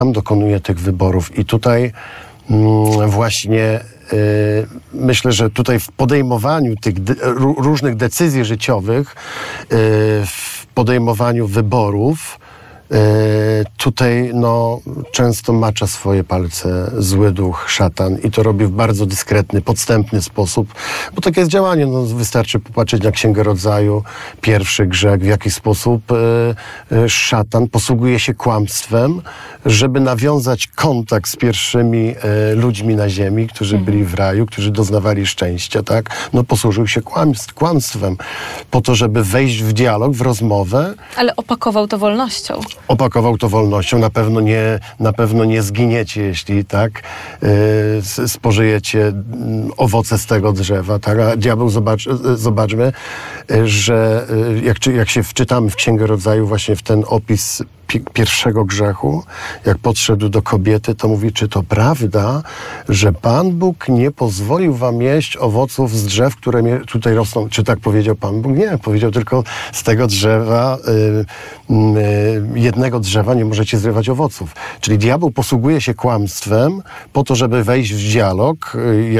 dokonuje tych wyborów i tutaj właśnie myślę, że tutaj w podejmowaniu tych różnych decyzji życiowych, w podejmowaniu wyborów, tutaj często macza swoje palce zły duch, szatan i to robi w bardzo dyskretny, podstępny sposób, bo takie jest działanie. Wystarczy popatrzeć na Księgę Rodzaju, pierwszy grzech, w jaki sposób szatan posługuje się kłamstwem, żeby nawiązać kontakt z pierwszymi ludźmi na ziemi, którzy byli w raju, którzy doznawali szczęścia, tak? Posłużył się kłamstwem po to, żeby wejść w dialog, w rozmowę. Ale opakował to wolnością. Opakował to wolnością. Na pewno nie zginiecie, jeśli tak spożyjecie owoce z tego drzewa. Tak? A diabeł, zobaczmy, że jak się wczytamy w Księgę Rodzaju właśnie w ten opis pierwszego grzechu, jak podszedł do kobiety, to mówi, czy to prawda, że Pan Bóg nie pozwolił wam jeść owoców z drzew, które tutaj rosną. Czy tak powiedział Pan Bóg? Nie, powiedział tylko z tego drzewa, jednego drzewa nie możecie zrywać owoców. Czyli diabeł posługuje się kłamstwem po to, żeby wejść w dialog,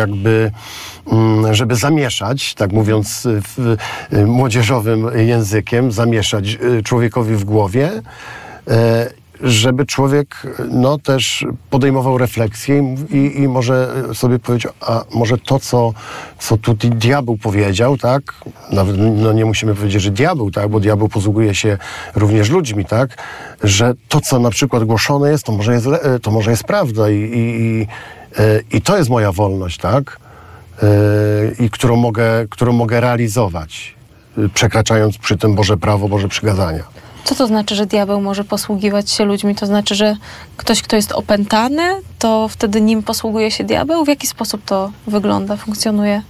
żeby zamieszać, tak mówiąc młodzieżowym językiem, zamieszać człowiekowi w głowie, żeby człowiek też podejmował refleksję i może sobie powiedział, a może to, co tu diabeł powiedział, tak? Nawet nie musimy powiedzieć, że diabeł, tak? Bo diabeł posługuje się również ludźmi, tak? Że to, co na przykład głoszone jest, to może jest prawda i to jest moja wolność, tak? I którą mogę realizować, przekraczając przy tym Boże prawo, Boże przykazania. Co to znaczy, że diabeł może posługiwać się ludźmi? To znaczy, że ktoś, kto jest opętany, to wtedy nim posługuje się diabeł? W jaki sposób to wygląda, funkcjonuje?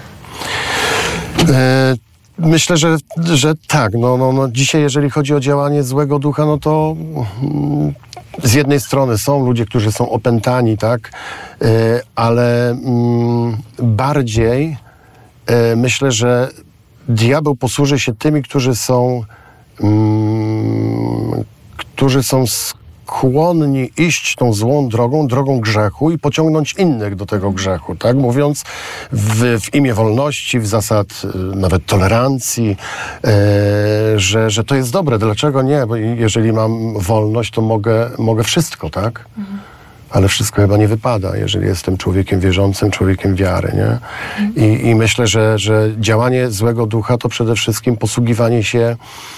Myślę, że tak. Dzisiaj, jeżeli chodzi o działanie złego ducha, to z jednej strony są ludzie, którzy są opętani, tak? Ale bardziej myślę, że diabeł posłuży się tymi, którzy są skłonni iść tą złą drogą grzechu i pociągnąć innych do tego grzechu, tak? Mówiąc w imię wolności, w zasad nawet tolerancji, że to jest dobre. Dlaczego nie? Bo jeżeli mam wolność, to mogę wszystko, tak? Ale wszystko chyba nie wypada, jeżeli jestem człowiekiem wierzącym, człowiekiem wiary, nie? I myślę, że działanie złego ducha to przede wszystkim posługiwanie się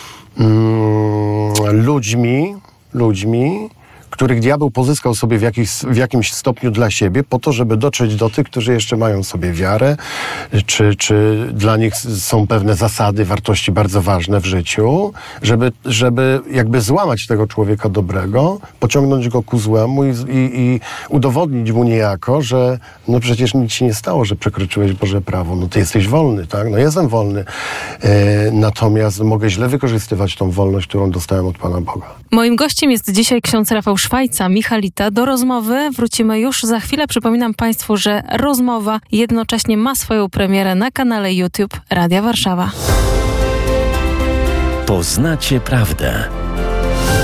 ludźmi, których diabeł pozyskał sobie w jakimś stopniu dla siebie, po to, żeby dotrzeć do tych, którzy jeszcze mają sobie wiarę, czy dla nich są pewne zasady, wartości bardzo ważne w życiu, żeby jakby złamać tego człowieka dobrego, pociągnąć go ku złemu i udowodnić mu niejako, że przecież nic się nie stało, że przekroczyłeś Boże prawo, ty jesteś wolny, tak? Jestem wolny. Natomiast mogę źle wykorzystywać tą wolność, którą dostałem od Pana Boga. Moim gościem jest dzisiaj ksiądz Rafał Szwajca, Michalita. Do rozmowy wrócimy już za chwilę. Przypominam Państwu, że rozmowa jednocześnie ma swoją premierę na kanale YouTube Radia Warszawa. Poznacie prawdę.